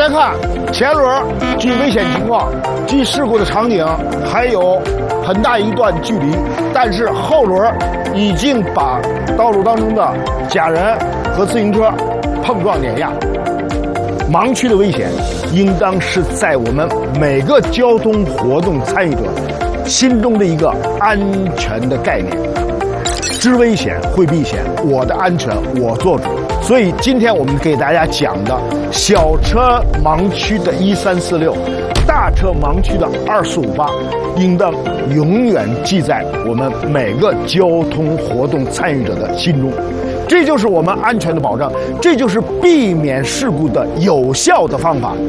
来看，前轮距危险情况、距事故的场景还有很大一段距离，但是后轮已经把道路当中的假人和自行车碰撞碾压。盲区的危险，应当是在我们每个交通活动参与者心中的一个安全的概念。知危险会避险，我的安全我做主。所以今天我们给大家讲的小车盲区的1346，大车盲区的2458，应当永远记在我们每个交通活动参与者的心中。这就是我们安全的保障，这就是避免事故的有效的方法。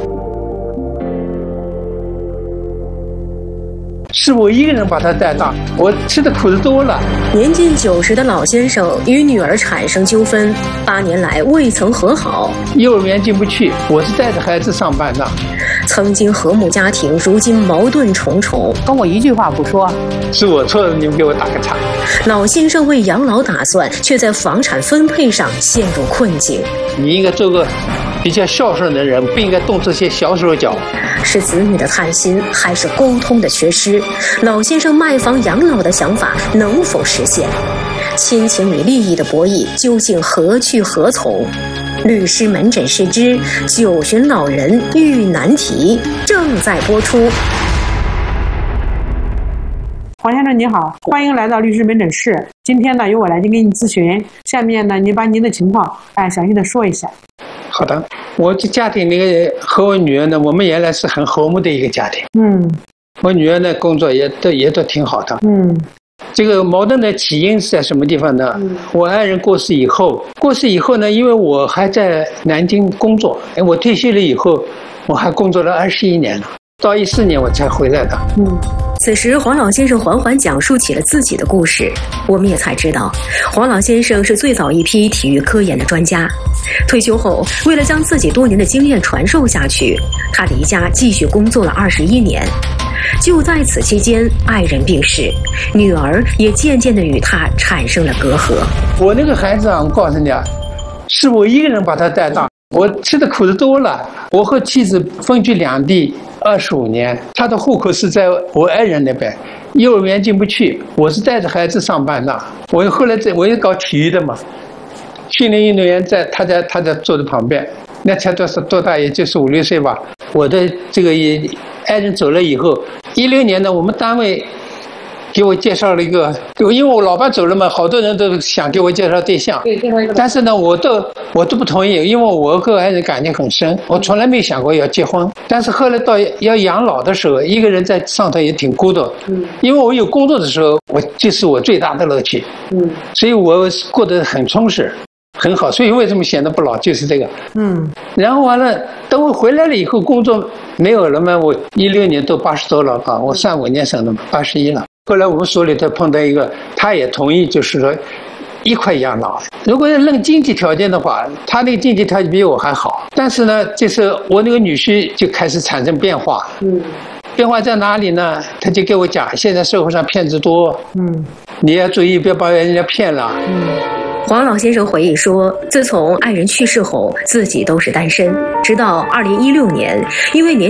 是我一个人把他带大，我吃的苦的多了。 年近90的老先生与女儿产生纠纷，8年来未曾和好。 幼儿园进不去，我是带着孩子上班的。 曾经和睦家庭，如今矛盾重重。 跟我一句话不说， 是我错了，你们给我打个岔。 老先生为养老打算，却在房产分配上陷入困境。 你应该做个比较孝顺的人，不应该动这些小手脚。 是子女的贪心，还是沟通的缺失？老先生卖房养老的想法能否实现？亲情与利益的博弈究竟何去何从？律师门诊室之9旬老人遇难题正在播出。 黄先生你好，欢迎来到律师门诊室。今天呢，由我来给您咨询。下面呢，您把您的情况详细的说一下。 好的，我这家庭里和我女儿呢，我们原来是很和睦的一个家庭。我女儿呢，工作也都挺好的。这个矛盾的起因是在什么地方呢？我爱人过世以后呢，因为我还在南京工作，我退休了以后，我还工作了21年了，到14年我才回来的。 此时黄老先生缓缓讲述起了自己的故事，我们也才知道，黄老先生是最早一批体育科研的专家。退休后，为了将自己多年的经验传授下去，他离家继续工作了21年。就在此期间，爱人病逝，女儿也渐渐地与他产生了隔阂。 我那个孩子啊，我告诉你啊，是我一个人把他带大，我吃的苦的多了。我和妻子分居两地25年，他的户口是在我爱人那边，幼儿园进不去，我是带着孩子上班的。我后来我也搞体育的嘛，训练运动员在他在坐在旁边，那才多大，也就是5、6岁吧。我的这个爱人走了以后，16年呢，我们单位给我介绍了一个，因为我老爸走了嘛，好多人都想给我介绍对象，但是呢，我都不同意，因为我和爱人感情很深，我从来没想过要结婚。但是后来到要养老的时候，一个人在上头也挺孤独，因为我有工作的时候，就是我最大的乐趣，所以我过得很充实。很好，所以为什么显得不老就是这个。然后完了，等我回来了以后，工作没有了嘛，我16年都80多了啊，我35年生的嘛，81了。后来我们所里头碰到一个，他也同意，就是说一块养老。如果要论经济条件的话，他那个经济条件比我还好，但是呢，就是我那个女婿就开始产生变化。变化在哪里呢？他就给我讲，现在社会上骗子多，你要注意，不要把人家骗了。 黄老先生回忆说，自从爱人去世后，自己都是单身，直到2016年，因为年